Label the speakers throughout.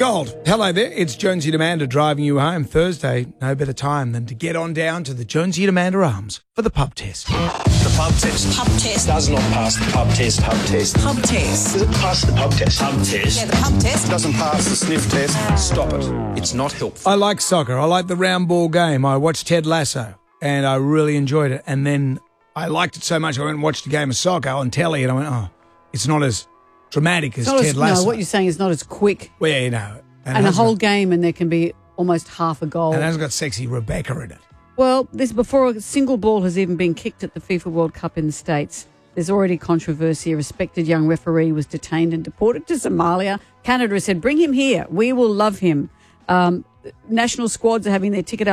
Speaker 1: Gold. Hello there, it's Jonesy and Amanda driving you home Thursday. No better time than to get on down to the Jonesy and Amanda Arms for the pub test.
Speaker 2: The pub test.
Speaker 3: Pub test.
Speaker 2: Does not pass the pub test. Pub test.
Speaker 3: Pub test.
Speaker 2: Does it pass the pub test? Pub test.
Speaker 3: Yeah, the pub test.
Speaker 2: Doesn't pass the sniff test. Stop it. It's not helpful.
Speaker 1: I like soccer. I like the round ball game. I watched Ted Lasso and I really enjoyed it. And then I liked it so much I went and watched a game of soccer on telly and I went, oh, it's not as dramatic as Ted Lasso.
Speaker 4: No, what you're saying is not as quick.
Speaker 1: Well, yeah, you know.
Speaker 4: And a whole game and there can be almost half a goal.
Speaker 1: And it has got sexy Rebecca in it.
Speaker 4: Well, this before a single ball has even been kicked at the FIFA World Cup in the States. There's already controversy. A respected young referee was detained and deported to Somalia. Canada has said, bring him here. We will love him. National squads are having their ticket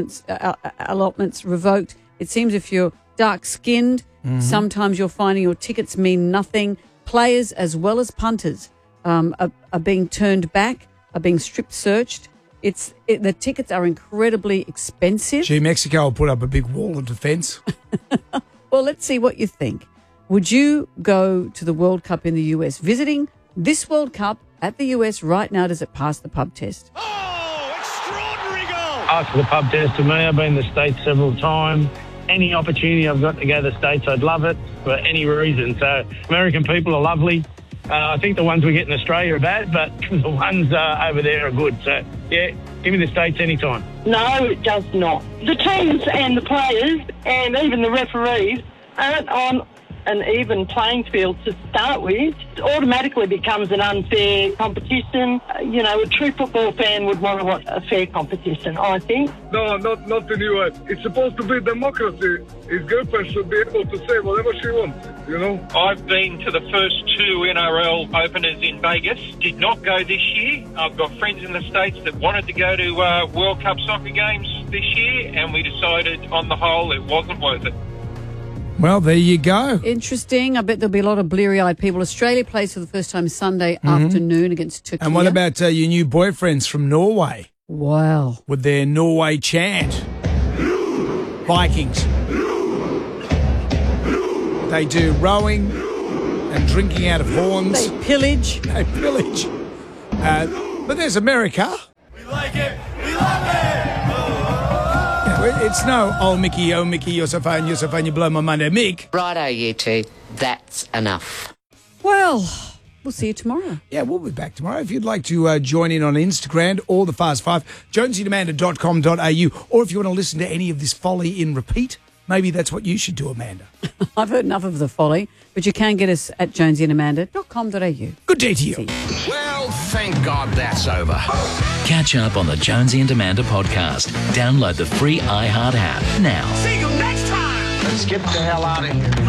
Speaker 4: allotments revoked. It seems if you're dark-skinned, sometimes you're finding your tickets mean nothing. Players as well as punters are being turned back, are being strip-searched. The tickets are incredibly expensive.
Speaker 1: Gee, Mexico will put up a big wall of defence.
Speaker 4: Well, let's see what you think. Would you go to the World Cup in the US? Visiting this World Cup at the US right now, does it pass the pub test?
Speaker 5: Oh, extraordinary goal!
Speaker 6: Pass the pub test to me. I've been to the States several times. Any opportunity I've got to go to the States, I'd love it for any reason. So American people are lovely. I think the ones we get in Australia are bad, but the ones over there are good. So, yeah, give me the States anytime.
Speaker 7: No, it does not. The teams and the players and even the referees aren't on an even playing field to start with. It automatically becomes an unfair competition. You know, a true football fan would want to watch a fair competition, I think.
Speaker 8: No, not in the US. It's supposed to be democracy. His girlfriend should be able to say whatever she wants, you know?
Speaker 9: I've been to the first two NRL openers in Vegas. Did not go this year. I've got friends in the States that wanted to go to World Cup soccer games this year, and we decided on the whole it wasn't worth it.
Speaker 1: Well, there you go.
Speaker 4: Interesting. I bet there'll be a lot of bleary-eyed people. Australia plays for the first time Sunday afternoon against Turkey.
Speaker 1: And what about your new boyfriends from Norway?
Speaker 4: Wow.
Speaker 1: With their Norway chant. Vikings. They do rowing and drinking out of horns.
Speaker 4: They pillage.
Speaker 1: But there's America.
Speaker 5: We like it. We love it.
Speaker 1: It's no, oh, Mickey, you're so fine, you blow my money, Mick.
Speaker 10: Righto, you two. That's enough.
Speaker 4: Well, we'll see you tomorrow.
Speaker 1: Yeah, we'll be back tomorrow. If you'd like to join in on Instagram or the Fast Five, jonesyandamanda.com.au, or if you want to listen to any of this folly in repeat, maybe that's what you should do, Amanda.
Speaker 4: I've heard enough of the folly, but you can get us at jonesyandamanda.com.au.
Speaker 1: Good day to you.
Speaker 2: Well, thank God that's over.
Speaker 11: Catch up on the Jonesy and Amanda podcast. Download the free iHeart app now.
Speaker 5: See you next time.
Speaker 2: Let's get the hell out of here.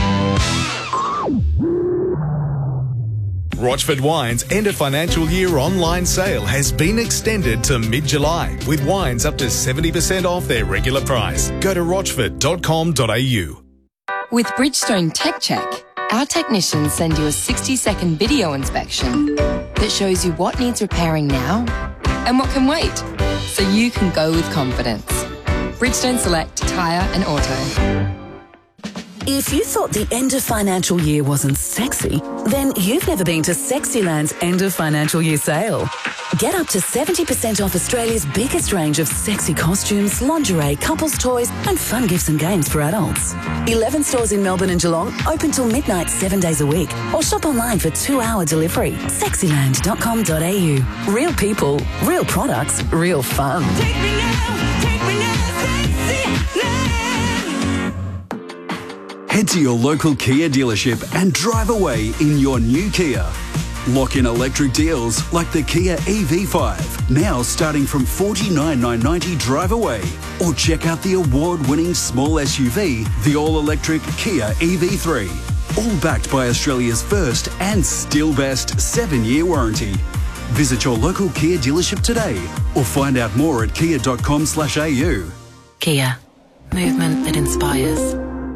Speaker 12: Rochford Wine's end of financial year online sale has been extended to mid-July with wines up to 70% off their regular price. Go to rochford.com.au.
Speaker 13: With Bridgestone Tech Check, our technicians send you a 60-second video inspection that shows you what needs repairing now and what can wait, so you can go with confidence. Bridgestone Select Tyre and Auto.
Speaker 14: If you thought the end of financial year wasn't sexy, then you've never been to Sexyland's end of financial year sale. Get up to 70% off Australia's biggest range of sexy costumes, lingerie, couples toys and fun gifts and games for adults. 11 stores in Melbourne and Geelong, open till midnight 7 days a week, or shop online for 2-hour delivery. Sexyland.com.au. Real people, real products, real fun.
Speaker 5: Take me now, Sexyland.
Speaker 15: Head to your local Kia dealership and drive away in your new Kia. Lock in electric deals like the Kia EV5, now starting from $49,990 drive away. Or check out the award-winning small SUV, the all-electric Kia EV3. All backed by Australia's first and still best 7-year warranty. Visit your local Kia dealership today or find out more at kia.com/au.
Speaker 14: Kia. Movement that inspires.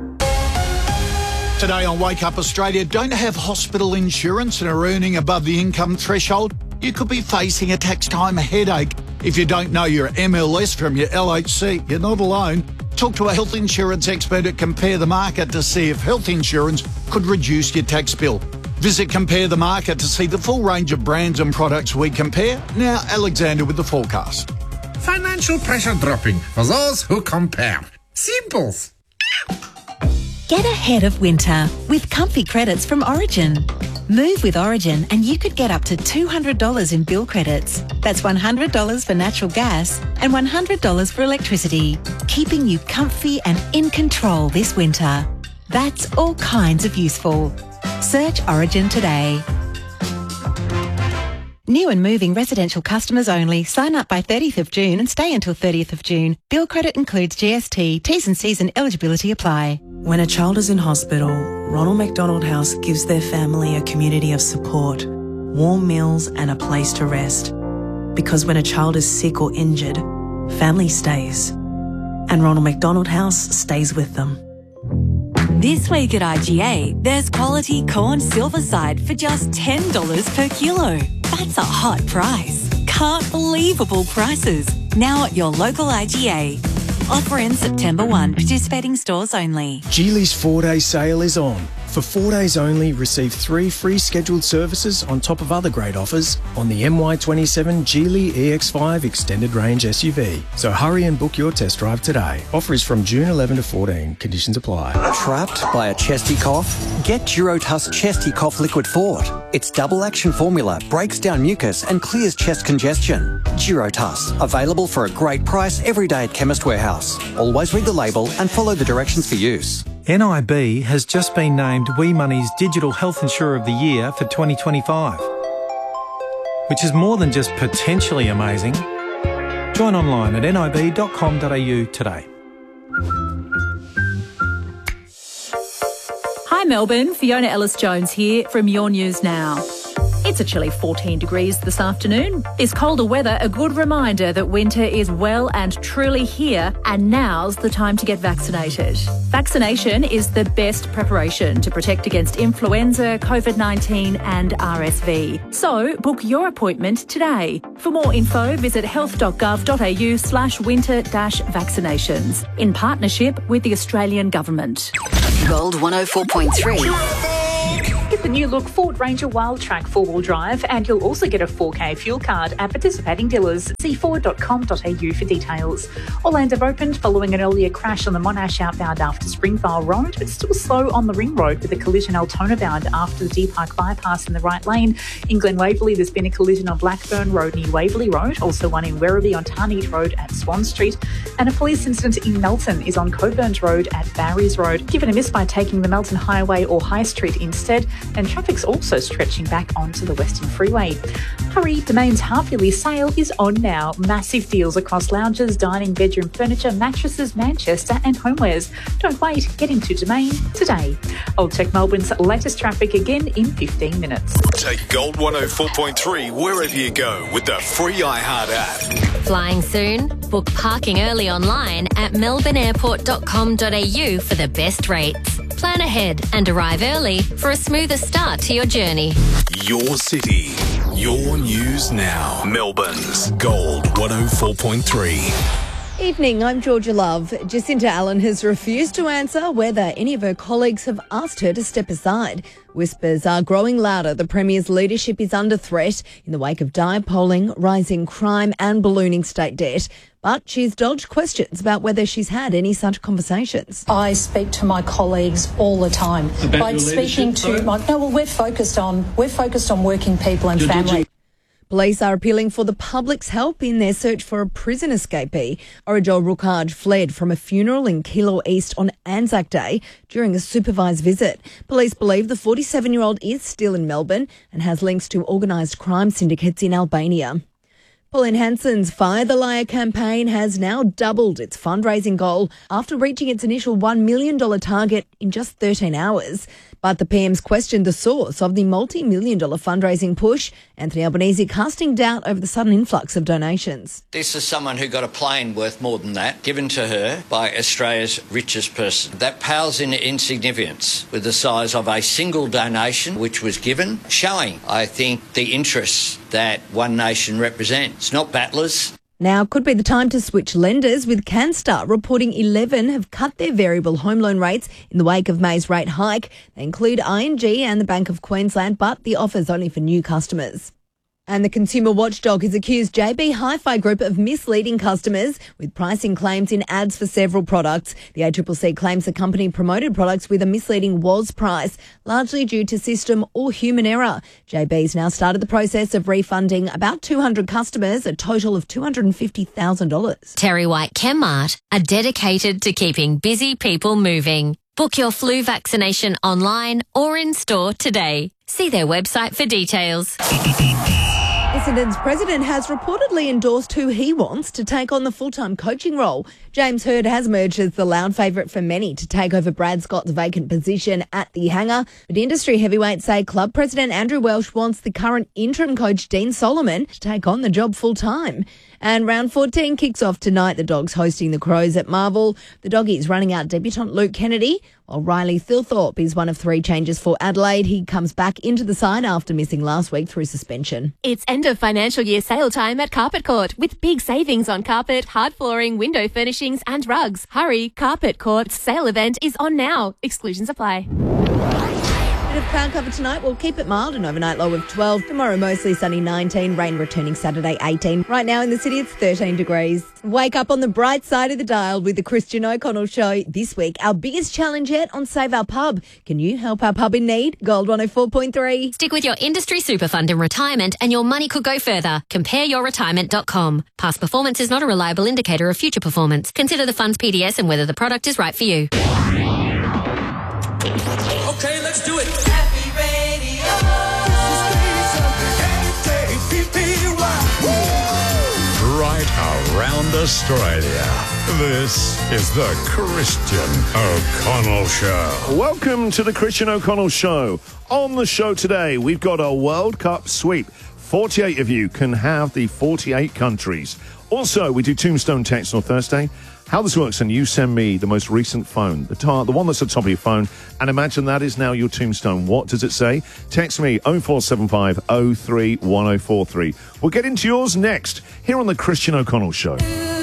Speaker 16: Today on Wake Up Australia, don't have hospital insurance and are earning above the income threshold? You could be facing a tax time headache. If you don't know your MLS from your LHC, you're not alone. Talk to a health insurance expert at Compare the Market to see if health insurance could reduce your tax bill. Visit Compare the Market to see the full range of brands and products we compare. Now, Alexander with the forecast.
Speaker 3: Financial pressure dropping for those who compare. Simples.
Speaker 17: Get ahead of winter with comfy credits from Origin. Move with Origin and you could get up to $200 in bill credits. That's $100 for natural gas and $100 for electricity, keeping you comfy and in control this winter. That's all kinds of useful. Search Origin today. New and moving residential customers only. Sign up by 30th of June and stay until 30th of June. Bill credit includes GST. T's and C's and eligibility apply.
Speaker 18: When a child is in hospital, Ronald McDonald House gives their family a community of support, warm meals and a place to rest. Because when a child is sick or injured, family stays. And Ronald McDonald House stays with them.
Speaker 19: This week at IGA, there's quality corn silverside for just $10 per kilo. That's a hot price. Can't believable prices. Now at your local IGA. Offer ends September 1. Participating stores only.
Speaker 20: Geely's 4-day sale is on. For 4 days only, receive 3 free scheduled services on top of other great offers on the MY27 Geely EX5 Extended Range SUV. So hurry and book your test drive today. Offer is from June 11 to 14. Conditions apply.
Speaker 21: Trapped by a chesty cough? Get Durotuss Chesty Cough Liquid Fort. Its double action formula breaks down mucus and clears chest congestion. Durotuss, available for a great price every day at Chemist Warehouse. Always read the label and follow the directions for use.
Speaker 22: NIB has just been named WeMoney's Digital Health Insurer of the Year for 2025, which is more than just potentially amazing. Join online at nib.com.au today.
Speaker 23: Hi Melbourne, Fiona Ellis-Jones here from Your News Now. It's a chilly 14 degrees this afternoon. This colder weather, a good reminder that winter is well and truly here, and now's the time to get vaccinated. Vaccination is the best preparation to protect against influenza, COVID-19 and RSV. So book your appointment today. For more info, visit health.gov.au/winter-vaccinations in partnership with the Australian Government.
Speaker 24: Gold 104.3.
Speaker 25: Get the new look Ford Ranger Wildtrak 4-wheel drive, and you'll also get a 4K fuel card at participating dealers. See ford.com.au for details. All lanes have opened following an earlier crash on the Monash outbound after Springvale Road, but still slow on the Ring Road with a collision Altona bound after the Deer Park bypass in the right lane. In Glen Waverley, there's been a collision on Blackburn Road near Waverley Road, also one in Werribee on Tarneed Road at Swan Street, and a police incident in Melton is on Coburns Road at Barry's Road. Given a miss by taking the Melton Highway or High Street instead, and traffic's also stretching back onto the Western Freeway. Hurry, Domain's half-yearly sale is on now. Massive deals across lounges, dining, bedroom furniture, mattresses, Manchester and homewares. Don't wait, get into Domain today. I'll check Melbourne's latest traffic again in 15 minutes.
Speaker 12: Take Gold 104.3 wherever you go with the free iHeart app.
Speaker 24: Flying soon? Book parking early online at melbourneairport.com.au for the best rates. Plan ahead and arrive early for a smoother start to your journey.
Speaker 12: Your city, your news now. Melbourne's Gold 104.3.
Speaker 26: Evening, I'm Georgia Love. Jacinta Allen has refused to answer whether any of her colleagues have asked her to step aside. Whispers are growing louder. The Premier's leadership is under threat in the wake of dire polling, rising crime and ballooning state debt. But she's dodged questions about whether she's had any such conversations.
Speaker 27: I speak to my colleagues all the time. By speaking to we're focused on working people and family.
Speaker 26: Police are appealing for the public's help in their search for a prison escapee. Orijol Rukaj fled from a funeral in Keilor East on Anzac Day during a supervised visit. Police believe the 47-year-old is still in Melbourne and has links to organised crime syndicates in Albania. Pauline Hanson's Fire the Liar campaign has now doubled its fundraising goal after reaching its initial $1 million target in just 13 hours. But the PM's questioned the source of the multi-million-dollar fundraising push. Anthony Albanese casting doubt over the sudden influx of donations.
Speaker 28: This is someone who got a plane worth more than that given to her by Australia's richest person. That pales in insignificance with the size of a single donation which was given, showing, I think, the interests that One Nation represents. Not battlers.
Speaker 26: Now could be the time to switch lenders, with Canstar reporting 11 have cut their variable home loan rates in the wake of May's rate hike. They include ING and the Bank of Queensland, but the offer's only for new customers. And the consumer watchdog has accused JB Hi-Fi Group of misleading customers with pricing claims in ads for several products. The ACCC claims the company promoted products with a misleading WAS price, largely due to system or human error. JB's now started the process of refunding about 200 customers a total of $250,000.
Speaker 24: Terry White Chemmart are dedicated to keeping busy people moving. Book your flu vaccination online or in store today. See their website for details.
Speaker 26: Essendon's president has reportedly endorsed who he wants to take on the full-time coaching role. James Hird has emerged as the loud favourite for many to take over Brad Scott's vacant position at the Hangar. But industry heavyweights say club president Andrew Welsh wants the current interim coach Dean Solomon to take on the job full-time. And round 14 kicks off tonight. The Dogs hosting the Crows at Marvel. The Doggies running out debutant Luke Kennedy, while Riley Thilthorpe is one of 3 changes for Adelaide. He comes back into the side after missing last week through suspension.
Speaker 1: It's end of financial year sale time at Carpet Court with big savings on carpet, hard flooring, window furnishings and rugs. Hurry, Carpet Court's sale event is on now. Exclusions apply.
Speaker 26: Bit of cloud cover tonight. We'll keep it mild, an overnight low of 12. Tomorrow mostly sunny 19. Rain returning Saturday 18. Right now in the city it's 13 degrees. Wake up on the bright side of the dial with the Christian O'Connell Show. This week, our biggest challenge yet on Save Our Pub. Can you help our pub in need? Gold 104.3.
Speaker 24: Stick with your industry super fund in retirement and your money could go further. CompareYourRetirement.com. Past performance is not a reliable indicator of future performance. Consider the fund's PDS and whether the product is right for you.
Speaker 5: Okay, let's do it.
Speaker 3: Right around Australia. This is the Christian O'Connell Show.
Speaker 4: Welcome to the Christian O'Connell Show. On the show today, we've got a World Cup sweep. 48 of you can have the 48 countries. Also, we do Tombstone Text on Thursday. How this works, and you send me the most recent phone, the one that's at the top of your phone, and imagine that is now your tombstone. What does it say? Text me 0475 03 1043. We'll get into yours next here on the Christian O'Connell Show.